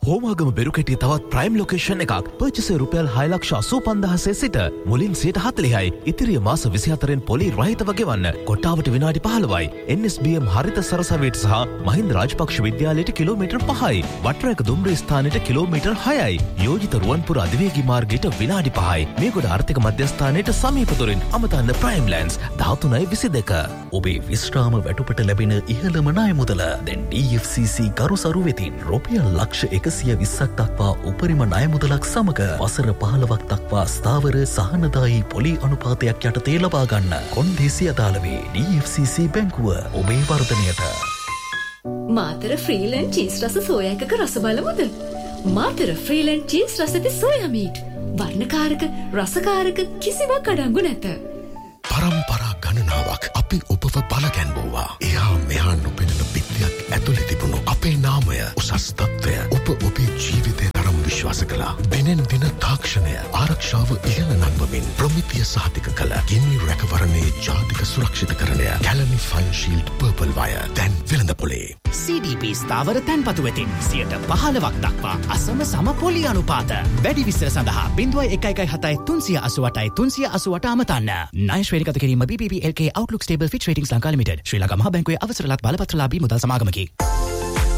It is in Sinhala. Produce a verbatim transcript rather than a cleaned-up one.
හෝමාගම බෙරුකෙටිය තවත් ප්‍රයිම් ලොකේෂන් එකක්. පර්චේස් රුපියල් හය ලක්ෂ අසූ පන්දාහසේ සිට මුලින් සියයට හතළිහයි. ඉතිරිය මාස විසිහතරෙන් පොලි රහිතව ගෙවන්න. කොට්ටාවට විනාඩි පහළොවයි. එන් එස් බී එම් හරිත සරසවියට සහ මහින්ද රාජපක්ෂ විද්‍යාලයට කිලෝමීටර් පහයි. වටරැක දුම්රිය ස්ථානයට කිලෝමීටර් හයයි. යෝජිත රුවන්පුර අධිවේගී මාර්ගයට විනාඩි පහයි. මේගොඩ ආර්ථික මධ්‍යස්ථානයට සමීප දුරින් අමතන්න ප්‍රයිම් ලෑන්ඩ්ස් දහතුනයි විසිදෙක. ඔබේ විශ්‍රාම වැටුපට ලැබෙන ඉහළම ණය මුදල දැන් ඩී එෆ් සී සී ගරුසරු වෙතින් රුපියල් ලක්ෂ එකසිය විස්සක් දක්වා උපරිම ණය මුදලක් සමග වසර පහළොවක් දක්වා ස්ථාවර සහනදායී පොලි අනුපාතයක් යටතේ ලබා ගන්න. කොන්දේසි අදාළ වේ ඩී එෆ් සී සී බැංකුව ඔබේ වර්ධනයට. මාතර ෆ්‍රීලෑන්ඩ් චීස් රස සෝයා එකක රස බලමුද? මාතර ෆ්‍රීලෑන්ඩ් චීස් රස ඇති සෝයා මීට්. වර්ණකාරක රසකාරක කිසිවක් අඩංගු නැත. පරම්පරා ගණනාවක් අපි ඔබව බලගැන්වුවා. එහා මෙහා නොපෙනෙන පිටියක් ඇතුලේ තිබුණු අපේ නාමය උසස් තත්ත්වය ඔබ ඔබේ ජීවිතය තරම් විශ්වාස කළා. දිනෙන් දින තාක්ෂණය ආරක්ෂාව ඉහළ නංවමින් ප්‍රමිතිය සහතික කළ ගිනි රැකවරණයේ ජාතික සුරක්ෂිතකරණය Kelani fine shield purple wire දැන් වෙළඳපොලේ. සී ඩී පී ස්ථාවර තැන්පතු වෙතින් සියයට පහළොවක් දක්වා අසම සම පොලි අනුපාත. වැඩි විස්තර සඳහා බිංදුවයි එකයි එකයි හතයි තුන්සිය අසූඅටයි තුන්සිය අසූඅට අමතන්න. ණය ශ්‍රේණිගත කිරීම බී පී පී එල් කේ Outlook Stable Fitch Ratings Lanka limited ශ්‍රී ලංකා මහා බැංකුවේ අවසරලත් බලපත්‍රලාභී මුදල් සමාගමකි.